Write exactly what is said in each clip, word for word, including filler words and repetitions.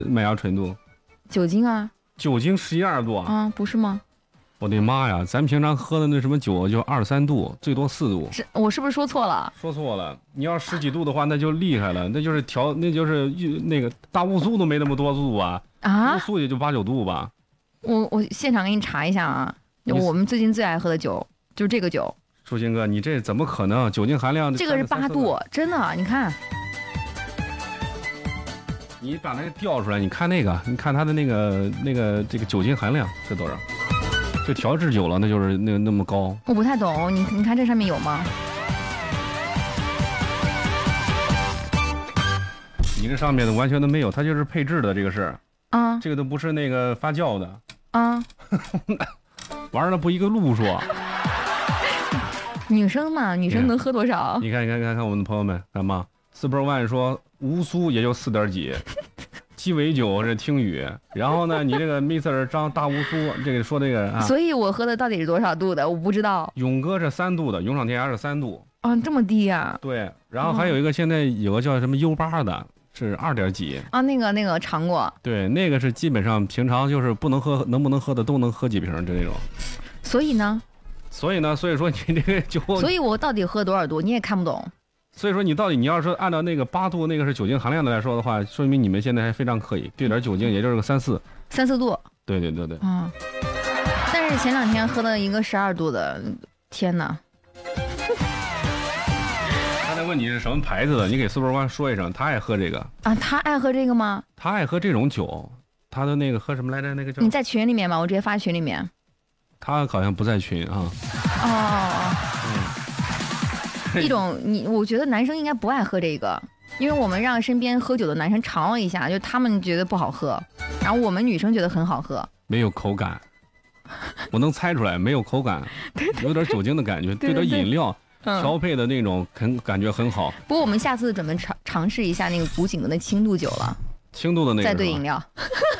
麦芽纯度？ 酒精啊。 酒精十一二度啊？ 啊，不是吗？ 我的妈呀，咱平常喝的那什么酒就二三度，最多四度。 是我是不是说错了？ 说错了，你要十几度的话，那就厉害了，那就是调，那就是那个大乌苏都没那么多度啊。 啊？ 乌苏也就八九度吧。 我我现场给你查一下啊，我们最近最爱喝的酒就是这个酒。 舒心哥，你这怎么可能？酒精含量这个是八度，真的，你看。 你把那个调出来，你看那个，你看它的那个那个这个酒精含量是多少？就调制酒了，那就是那那么高。 我不太懂，你你看这上面有吗？ 你这上面的完全都没有，它就是配制的，这个是啊， 这个都不是那个发酵的啊， 玩的不一个路数。 女生嘛，女生能喝多少？ 你看，你看，看看我们的朋友们，干嘛 ？Super One 说乌苏也就四点几，鸡尾酒是听雨，然后呢，你这个 Mister 张大乌苏，这个说这个啊， 所以我喝的到底是多少度的？我不知道。 勇哥是三度的，勇闯天涯是三度。 啊，这么低呀、啊？ 对，然后还有一个现在有个叫什么 U 八的，是二点几啊，那个那个尝过。 对，那个是基本上平常就是不能喝，能不能喝的都能喝几瓶就那种。 所以呢？ 所以呢，所以说你这个酒， 所以我到底喝多少度你也看不懂。 所以说你到底你要是按照那个八度那个是酒精含量的来说的话，说明你们现在还非常可以，兑点酒精也就是个三四三四度。 对对对对。 嗯。但是前两天喝了一个十二度的，天哪！ 他在问你是什么牌子的，你给 Super One 说一声，他爱喝这个啊？他爱喝这个吗？ 他爱喝这种酒，他的那个喝什么来着？那个叫你在群里面吗？我直接发群里面。 他好像不在群啊。 哦哦哦。一种你，我觉得男生应该不爱喝这个，因为我们让身边喝酒的男生尝了一下，就他们觉得不好喝，然后我们女生觉得很好喝， 没有口感，我能猜出来，没有口感，有点酒精的感觉，对点饮料调配的那种，很感觉很好。 不过我们下次准备尝尝试一下那个古井的那轻度酒了， 轻度的那个再兑饮料。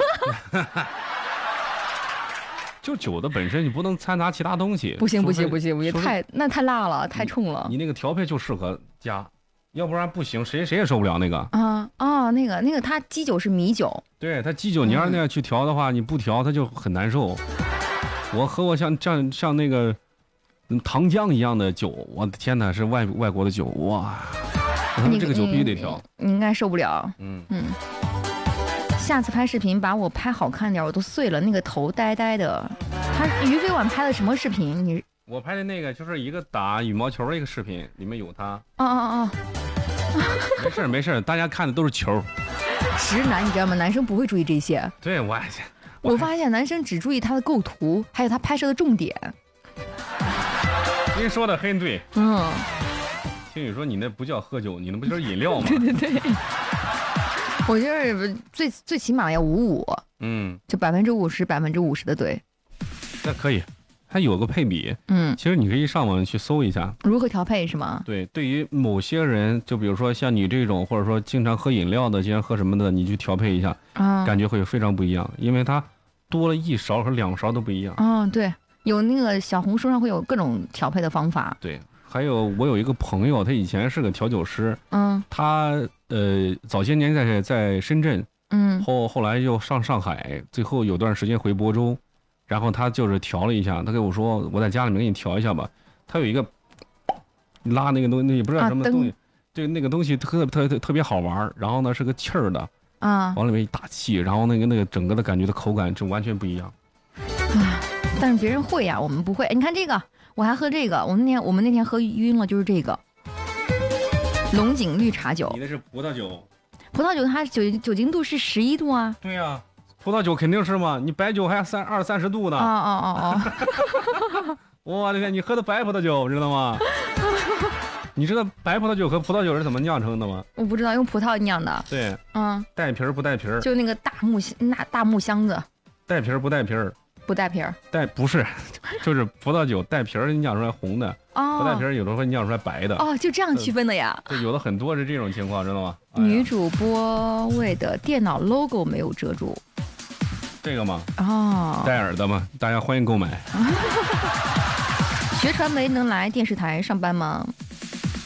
就酒的本身，你不能掺杂其他东西。 不行不行不行不行，太那太辣了，太冲了。 你那个调配就适合加，要不然不行，谁谁也受不了那个。 啊哦，那个那个，它基酒是米酒。 对，它基酒你要是那样去调的话，嗯、你不调它就很难受。我喝过像像像那个糖浆一样的酒，我的天哪，是外外国的酒哇！他们这个酒必须得调， 你应该受不了。嗯嗯。下次拍视频把我拍好看点，我都碎了，那个头呆呆的。他于飞晚拍的什么视频？你我拍的那个就是一个打羽毛球的一个视频，里面有他。 哦哦哦， 没事没事，大家看的都是球。 直男你知道吗？男生不会注意这些。 对，我我发现男生只注意他的构图，还有他拍摄的重点。 您说的很对。 嗯。 听你说你那不叫喝酒，你那不就是饮料吗？ 对对对。我觉得最最起码要五五， 嗯， 就百分之五十百分之五十的对， 那可以，它有个配比， 嗯， 其实你可以上网去搜一下如何调配是吗？ 对，对于某些人，就比如说像你这种，或者说经常喝饮料的，经常喝什么的，你去调配一下，啊，感觉会非常不一样，因为它多了一勺和两勺都不一样。 嗯，对，有那个小红书上会有各种调配的方法。 对。还有我有一个朋友，他以前是个调酒师， 嗯， 他呃早些年在在深圳， 嗯， 后后来又上上海，最后有段时间回亳州，然后他就是调了一下，他跟我说我在家里面给你调一下吧，他有一个拉那个东西，也不知道什么东西，对、啊、那个东西特特特特别好玩，然后呢是个气儿的啊， 往里面一打气，然后那个那个整个的感觉的口感就完全不一样。 啊，但是别人会呀，我们不会。你看这个。我还喝这个，我们那天我们那天喝晕了，就是这个龙井绿茶酒。 你那是葡萄酒， 葡萄酒它酒酒精度是十一度啊。 对呀、啊，葡萄酒肯定是嘛，你白酒还三二三十度呢。 哦哦哦哦！我的天，你喝的白葡萄酒知道吗？你知道白葡萄酒和葡萄酒是怎么酿成的吗？ 我不知道，用葡萄酿的。 对， 嗯， 带皮儿不带皮儿， 就那个大木那大木箱子。 带皮儿不带皮儿。 不带皮儿， 带不是，就是葡萄酒带皮儿酿出来红的， 哦， 不带皮儿有的会酿出来白的， 哦，就这样区分的呀？ 对，有的很多是这种情况，知道吗？ 哎、女主播位的电脑 logo 没有遮住， 这个吗？ 哦， 戴尔的吗？大家欢迎购买。 学传媒能来电视台上班吗？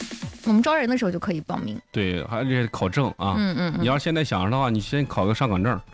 我们招人的时候就可以报名。 对，还得考证啊。 嗯嗯嗯。 你要是现在想着的话，你先考个上岗证。